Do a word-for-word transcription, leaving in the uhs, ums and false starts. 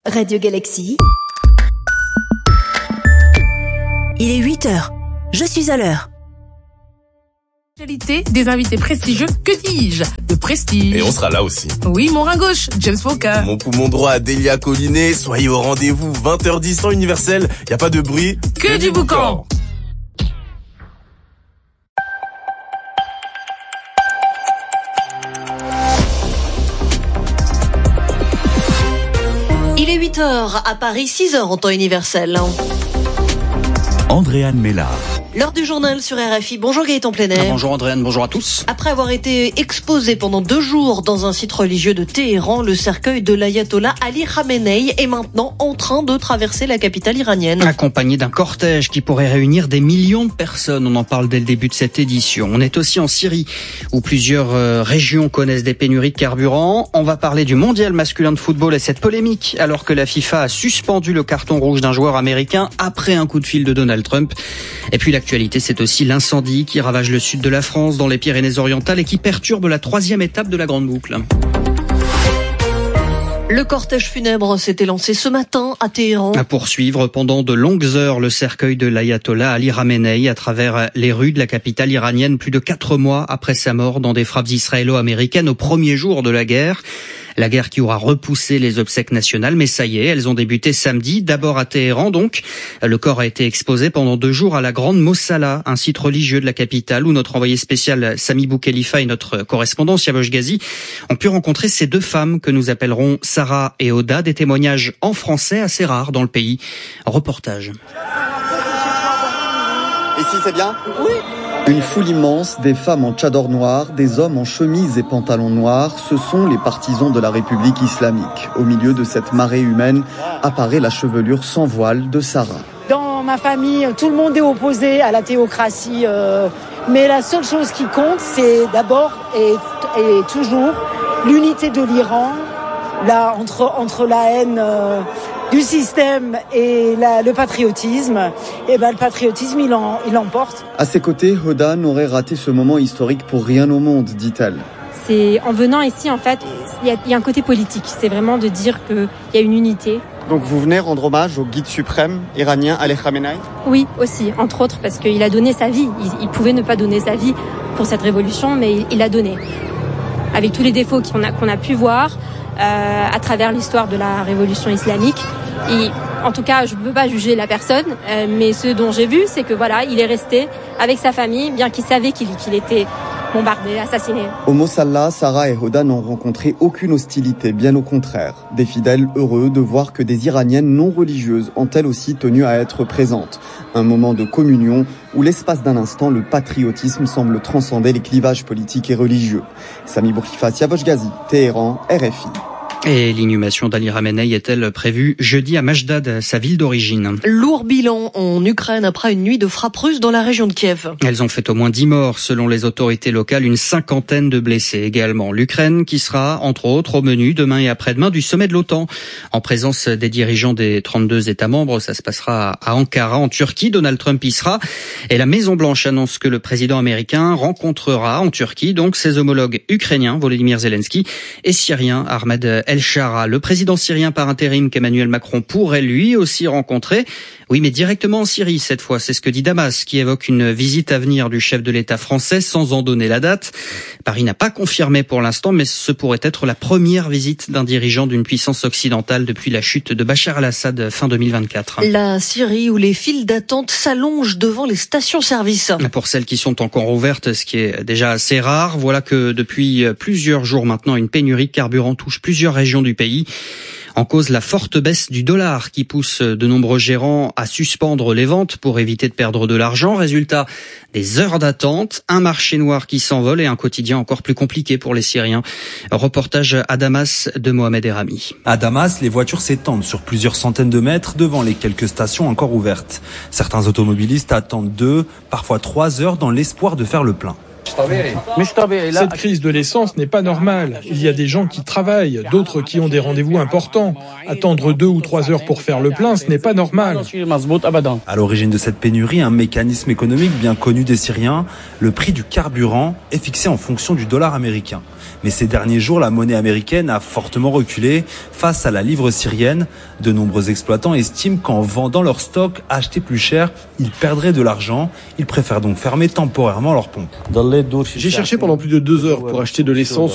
Radio Galaxy. Il est huit heures. Je suis à l'heure. Des invités prestigieux, que dis-je? De prestige. Et on sera là aussi. Oui, mon rein gauche, James Foka. Mon poumon droit, Adélia Collinet. Soyez au rendez-vous, vingt heures dix, temps universel. Y a pas de bruit. Que, que du boucan. Il est huit heures, à Paris, six heures en temps universel. Andréane Mélard. L'heure du journal sur R F I. Bonjour Gaëtan Plenay. Ah, bonjour Andréane, bonjour à tous. Après avoir été exposé pendant deux jours dans un site religieux de Téhéran, le cercueil de l'ayatollah Ali Khamenei est maintenant en train de traverser la capitale iranienne. Accompagné d'un cortège qui pourrait réunir des millions de personnes. On en parle dès le début de cette édition. On est aussi en Syrie, où plusieurs euh, régions connaissent des pénuries de carburant. On va parler du mondial masculin de football et cette polémique, alors que la FIFA a suspendu le carton rouge d'un joueur américain après un coup de fil de Donald Trump. Et puis l'actualité, c'est aussi l'incendie qui ravage le sud de la France, dans les Pyrénées-Orientales, et qui perturbe la troisième étape de la Grande Boucle. Le cortège funèbre s'était lancé ce matin à Téhéran. À poursuivre pendant de longues heures le cercueil de l'ayatollah Ali Khamenei à travers les rues de la capitale iranienne, plus de quatre mois après sa mort dans des frappes israélo-américaines au premier jour de la guerre. La guerre qui aura repoussé les obsèques nationales, mais ça y est, elles ont débuté samedi, d'abord à Téhéran donc. Le corps a été exposé pendant deux jours à la Grande Mossala, un site religieux de la capitale où notre envoyé spécial Sami Boukhelifa et notre correspondant Siavosh Ghazi ont pu rencontrer ces deux femmes que nous appellerons Sarah et Oda, des témoignages en français assez rares dans le pays. Reportage. Ici c'est bien ? Oui. Une foule immense, des femmes en tchador noir, des hommes en chemise et pantalons noirs, ce sont les partisans de la République islamique. Au milieu de cette marée humaine apparaît la chevelure sans voile de Sarah. Dans ma famille, tout le monde est opposé à la théocratie, euh, mais la seule chose qui compte, c'est d'abord et, et toujours l'unité de l'Iran, là, entre, entre la haine euh, du système et la, le patriotisme. Et ben le patriotisme, il, en, il emporte. À ses côtés, Hoda n'aurait raté ce moment historique pour rien au monde, dit-elle. C'est en venant ici, en fait, il y, y a un côté politique. C'est vraiment de dire qu'il y a une unité. Donc vous venez rendre hommage au guide suprême iranien Ali Khamenei ? Oui, aussi, entre autres, parce qu'il a donné sa vie. Il, il pouvait ne pas donner sa vie pour cette révolution, mais il, il l'a donné. Avec tous les défauts qu'on a, qu'on a pu voir euh, à travers l'histoire de la révolution islamique. Et, en tout cas, je ne peux pas juger la personne, euh, mais ce dont j'ai vu, c'est que voilà, il est resté avec sa famille, bien qu'il savait qu'il, qu'il était bombardé, assassiné. Au Mossala, Sarah et Hoda n'ont rencontré aucune hostilité, bien au contraire. Des fidèles heureux de voir que des Iraniennes non religieuses ont elles aussi tenu à être présentes. Un moment de communion où l'espace d'un instant, le patriotisme semble transcender les clivages politiques et religieux. Sami Boukhelifa, Siavosh Ghazi, Téhéran, R F I. Et l'inhumation d'Ali Khamenei est-elle prévue jeudi à Majdad, sa ville d'origine? Lourd bilan en Ukraine après une nuit de frappes russes dans la région de Kiev. Elles ont fait au moins dix morts selon les autorités locales, une cinquantaine de blessés également. L'Ukraine qui sera entre autres au menu demain et après-demain du sommet de l'OTAN. En présence des dirigeants des trente-deux États membres, ça se passera à Ankara en Turquie. Donald Trump y sera. Et la Maison-Blanche annonce que le président américain rencontrera en Turquie donc ses homologues ukrainiens, Volodymyr Zelensky, et syriens, Ahmed El-Shara. Le président syrien par intérim qu'Emmanuel Macron pourrait lui aussi rencontrer. Oui, mais directement en Syrie cette fois. C'est ce que dit Damas, qui évoque une visite à venir du chef de l'État français sans en donner la date. Paris n'a pas confirmé pour l'instant, mais ce pourrait être la première visite d'un dirigeant d'une puissance occidentale depuis la chute de Bachar el-Assad fin deux mille vingt-quatre. La Syrie où les files d'attente s'allongent devant les stations-service. Pour celles qui sont encore ouvertes, ce qui est déjà assez rare, voilà que depuis plusieurs jours maintenant, une pénurie de carburant touche plusieurs régions du pays. En cause, la forte baisse du dollar qui pousse de nombreux gérants à suspendre les ventes pour éviter de perdre de l'argent. Résultat, des heures d'attente, un marché noir qui s'envole et un quotidien encore plus compliqué pour les Syriens. Reportage à Damas de Mohamed Erami. À Damas, les voitures s'étendent sur plusieurs centaines de mètres devant les quelques stations encore ouvertes. Certains automobilistes attendent deux, parfois trois heures dans l'espoir de faire le plein. Cette crise de l'essence n'est pas normale. Il y a des gens qui travaillent, d'autres qui ont des rendez-vous importants. Attendre deux ou trois heures pour faire le plein, ce n'est pas normal. À l'origine de cette pénurie, un mécanisme économique bien connu des Syriens, le prix du carburant est fixé en fonction du dollar américain. Mais ces derniers jours, la monnaie américaine a fortement reculé face à la livre syrienne. De nombreux exploitants estiment qu'en vendant leur stock acheté plus cher, ils perdraient de l'argent. Ils préfèrent donc fermer temporairement leurs pompes. J'ai cherché pendant plus de deux heures pour acheter de l'essence